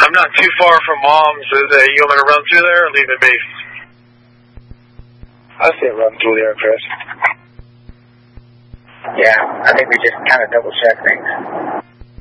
I'm not too far from Mom's. You want me to run through there or leave it be? I say run through there, Chris. Yeah, I think we just kind of double check things.